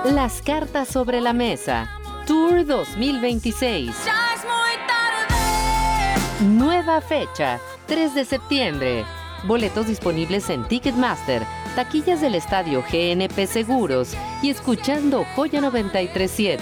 Las cartas sobre la mesa. Tour 2026. Ya es muy tarde. Nueva fecha, 3 de septiembre. Boletos disponibles en Ticketmaster, taquillas del estadio GNP Seguros y escuchando Joya 93.7.